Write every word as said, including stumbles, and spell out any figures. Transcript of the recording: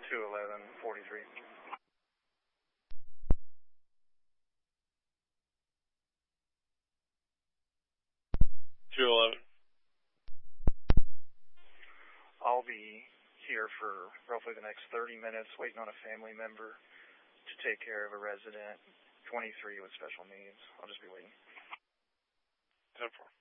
two eleven forty-three. two eleven. I'll be here for roughly the next thirty minutes waiting on a family member to take care of a resident, twenty-three with special needs. I'll just be waiting. ten four.